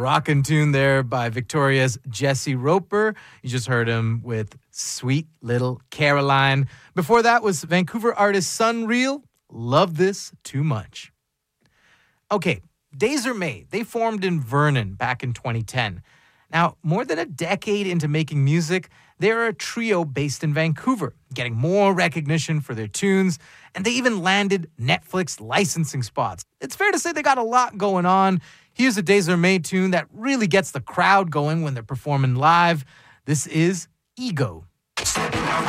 rockin' tune there by Victoria's Jesse Roper. You just heard him with Sweet Little Caroline. Before that was Vancouver artist Sunreal. Love This Too Much. Okay, Days Are Made. They formed in Vernon back in 2010. Now, more than a decade into making music, they're a trio based in Vancouver, getting more recognition for their tunes, and they even landed Netflix licensing spots. It's fair to say they got a lot going on. Here's a Days Are Made tune that really gets the crowd going when they're performing live. This is Ego.